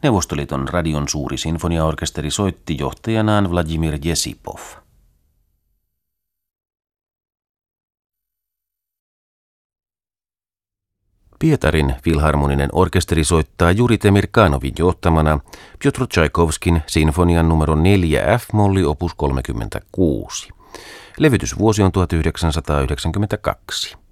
Neuvostoliiton radion suuri sinfoniaorkesteri soitti johtajanaan Vladimir Jesipov. Pietarin filharmoninen orkesteri soittaa Juri Temirkanovin johtamana Pjotr Tšaikovskin sinfonian numero 4 F-molli opus 36. Levytysvuosi on 1992.